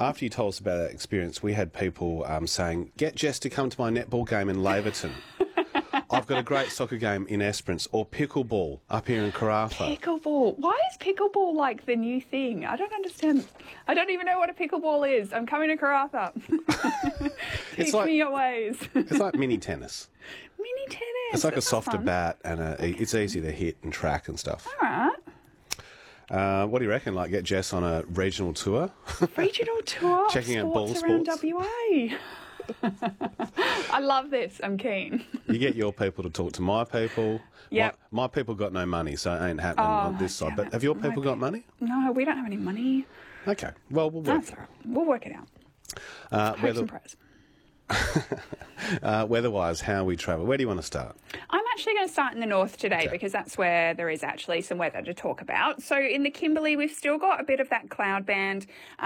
After you told us about that experience, we had people saying, get Jess to come to my netball game in Laverton. I've got a great soccer game in Esperance, or pickleball up here in Karratha. Pickleball. Why is pickleball like the new thing? I don't understand. I don't even know what a pickleball is. I'm coming to Karratha. Teach me your ways. It's like mini tennis. Mini tennis. It's like a softer bat, and it's easy to hit and track and stuff. All right. What do you reckon? Like, get Jess on a regional tour? Regional tour. Checking out ball around sports. WA. I love this. I'm keen. You get your people to talk to my people. Yep. My people got no money, so it ain't happening on this side. But have your people got money? No, we don't have any money. Okay. Well, we'll work. That's all right. We'll work it out. Hopes and prayers. Weather-wise, how we travel. Where do you want to start? I'm actually going to start in the north today because that's where there is actually some weather to talk about. So in the Kimberley, we've still got a bit of that cloud band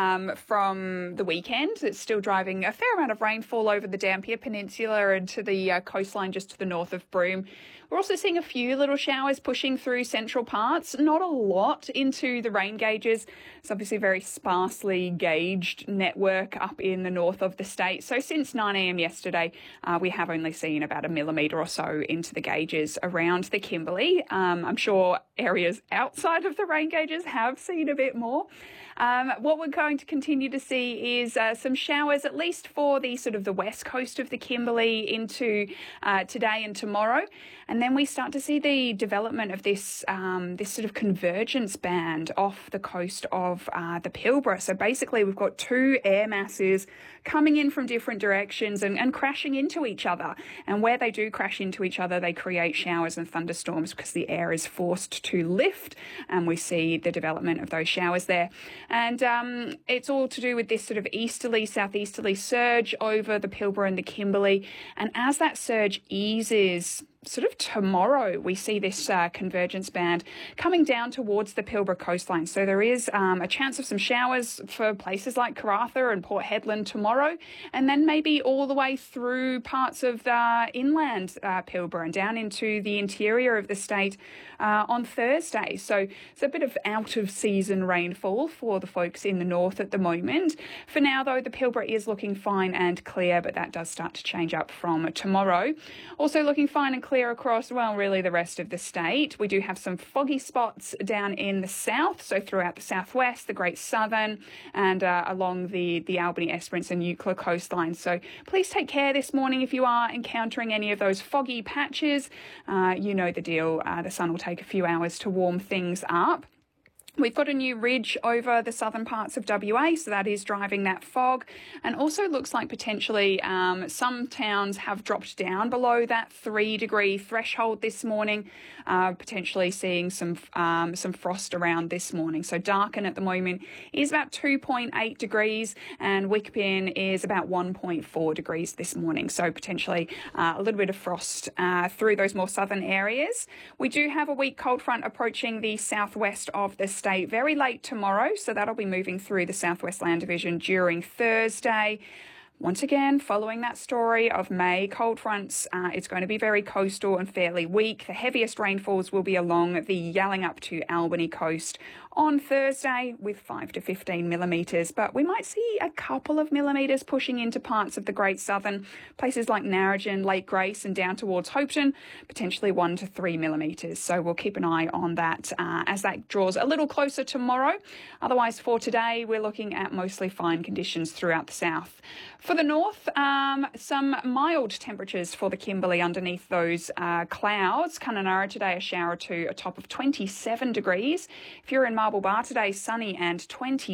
from the weekend. It's still driving a fair amount of rainfall over the Dampier Peninsula and to the coastline just to the north of Broome. We're also seeing a few little showers pushing through central parts, not a lot into the rain gauges. It's obviously a very sparsely gauged network up in the north of the state. So since 9 a.m. yesterday, we have only seen about 1 millimetre or so into the gauges around the Kimberley. I'm sure areas outside of the rain gauges have seen a bit more. What we're going to continue to see is some showers, at least for the sort of the west coast of the Kimberley into today and tomorrow. And then we start to see the development of this this sort of convergence band off the coast of the Pilbara. So basically we've got two air masses coming in from different directions and crashing into each other. And where they do crash into each other, they create showers and thunderstorms because the air is forced to lift, and we see the development of those showers there. And it's all to do with this sort of easterly, southeasterly surge over the Pilbara and the Kimberley. And as that surge eases, sort of tomorrow, we see this convergence band coming down towards the Pilbara coastline. So there is a chance of some showers for places like Karratha and Port Hedland tomorrow, and then maybe all the way through parts of the inland Pilbara and down into the interior of the state on Thursday. So it's a bit of out-of-season rainfall for the folks in the north at the moment. For now, though, the Pilbara is looking fine and clear, but that does start to change up from tomorrow. Also looking fine and clear across, well, really the rest of the state. We do have some foggy spots down in the south, so throughout the southwest, the Great Southern, and along the Albany, Esperance and Eucla coastline. So please take care this morning if you are encountering any of those foggy patches. You know the deal. The sun will take a few hours to warm things up. We've got a new ridge over the southern parts of WA, so that is driving that fog. And also looks like potentially some towns have dropped down below that 3-degree threshold this morning, potentially seeing some frost around this morning. So Darkin at the moment is about 2.8 degrees and Wickpin is about 1.4 degrees this morning. So potentially a little bit of frost through those more southern areas. We do have a weak cold front approaching the southwest of the state very late tomorrow, so that'll be moving through the Southwest Land Division during Thursday. Once again, following that story of May cold fronts, it's going to be very coastal and fairly weak. The heaviest rainfalls will be along the Yallingup to Albany coast on Thursday with 5 to 15 millimetres, but we might see a couple of millimetres pushing into parts of the Great Southern, places like Narrogin, Lake Grace and down towards Hopeton, potentially 1 to 3 millimetres. So we'll keep an eye on that as that draws a little closer tomorrow. Otherwise for today, we're looking at mostly fine conditions throughout the south. For the north, some mild temperatures for the Kimberley underneath those clouds. Kununurra today, a shower or two, a top of 27 degrees. If you're in Marble Bar today, sunny and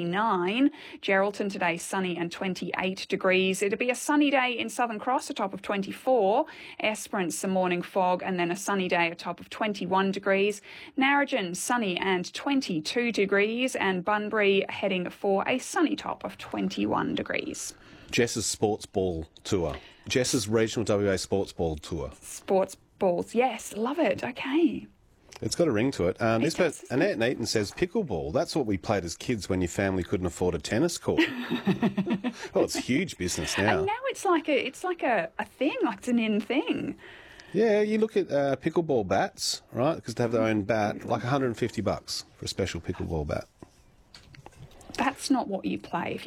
29. Geraldton today, sunny and 28 degrees. It'll be a sunny day in Southern Cross, a top of 24. Esperance, some morning fog, and then a sunny day, a top of 21 degrees. Narrogin, sunny and 22 degrees. And Bunbury heading for a sunny top of 21 degrees. Jess's sports ball tour. Jess's regional WA sports ball tour. Sports balls, yes, love it. Okay. It's got a ring to it. This person, Annette Neaton says, pickleball, that's what we played as kids when your family couldn't afford a tennis court. Well, it's huge business now. And now it's like a thing, like it's an in thing. Yeah, you look at pickleball bats, right, because they have their own bat, like $150 for a special pickleball bat. That's not what you play. If